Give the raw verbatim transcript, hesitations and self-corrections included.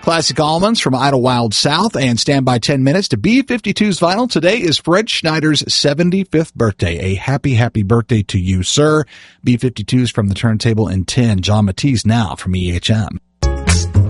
Classic Almonds from Idlewild South, and stand by ten minutes to B fifty-two's Vinyl. Today is Fred Schneider's seventy-fifth birthday. A happy, happy birthday to you, sir. B fifty-two's from the turntable in ten. John Matisse now from E H M.